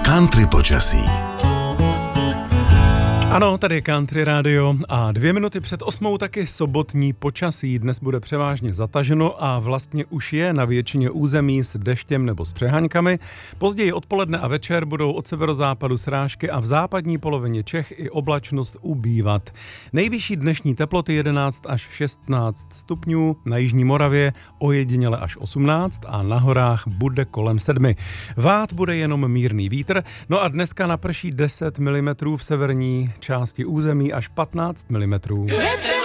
Country počasí. Ano, tady je Country Radio a 2 minuty před 8 taky sobotní počasí. Dnes bude převážně zataženo a vlastně už je na většině území s deštěm nebo s přeháňkami. Později odpoledne a večer budou od severozápadu srážky a v západní polovině Čech i oblačnost ubývat. Nejvyšší dnešní teploty 11 až 16 stupňů, na jižní Moravě ojediněle až 18 a na horách bude kolem 7. Vát bude jenom mírný vítr, no a dneska naprší 10 mm v severní části území až 15 mm.